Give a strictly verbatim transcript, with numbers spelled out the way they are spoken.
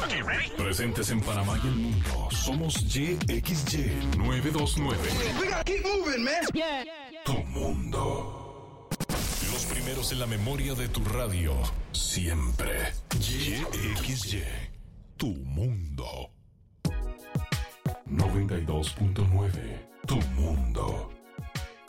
Presentes en Panamá y el mundo. Somos Y X Y novecientos veintinueve. We gotta keep moving, man. Yeah, yeah, yeah. Tu mundo. Los primeros en la memoria de tu radio. Siempre. Y X Y. Tu mundo. noventa y dos punto nueve. Tu mundo.